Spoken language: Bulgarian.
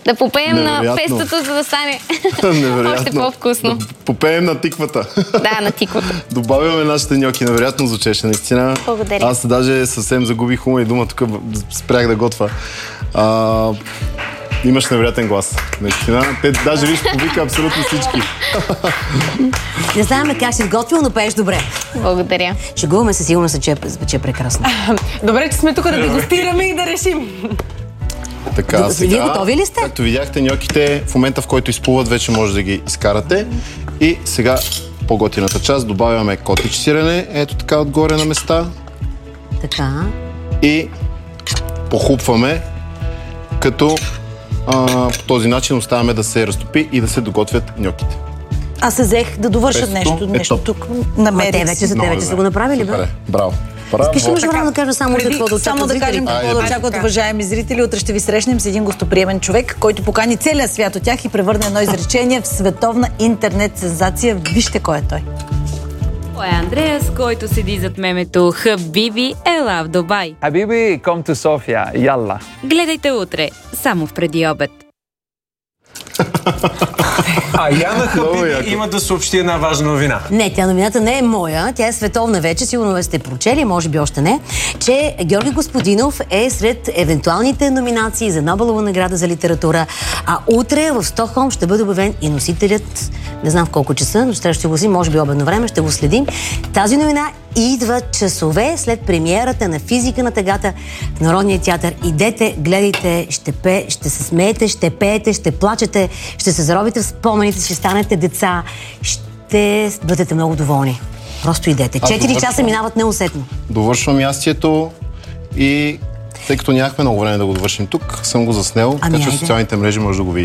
Да попеем на пестото, за да стане още по-вкусно. Да попеем на тиквата. Да, на тиквата. Добавяме нашите ньоки. Невероятно звучеше, наистина. Благодаря. Аз даже съвсем загубих ума и дума, тук спрях да готвя. Имаш невероятен глас, наистина. Те даже виж повика абсолютно всички. Не знаем как си готвил, но пееш добре. Благодаря. Шегуваме се, сигурно се, че е прекрасно. Добре, че сме тук да дегустираме и да решим. Така, сега, вие готови ли сте? Както видяхте, ньоките в момента, в който изплуват, вече може да ги изкарате. И сега по-готината част добавяме котич сирене, ето така отгоре на места. Така. И похлупваме, като по този начин оставяме да се разтопи и да се доготвят ньоките. Аз се взех да довършат нещо тук. Намерих Те вече са го направили, бе. Браво. Искаш ли между време да кажа само какво да очакват Само да кажем какво да очакват, уважаеми зрители. Утре ще ви срещнем с един гостоприемен човек, който покани целия свят от тях и превърне едно изречение в световна интернет сензация. Вижте кой е той. Той е Андреас, който седи зад мемето Хабиби, ела в Дубай. Habibi, come to Sofia, yalla. Гледайте утре, само в преди обед. А Яна Хабиби има да съобщи една важна новина. Не, тя новината не е моя, тя е световна вече, сигурно сте прочели, може би още не, че Георги Господинов е сред евентуалните номинации за Нобелова награда за литература, а утре в Стокхолм ще бъде обявен и носителят, не знам в колко часа, но ще го си, може би обедно време, ще го следим. Тази новина идва часове след премиерата на Физика на тъгата в Народния театър. Идете, гледайте, ще се смеете, ще пеете, ще плачете, ще се заробите в спомените, ще станете деца, ще бъдете много доволни. Просто идете. 4 часа минават неусетно. Довършвам ястието и тъй като нямахме много време да го довършим тук, съм го заснел, така че в социалните мрежи може да го видите.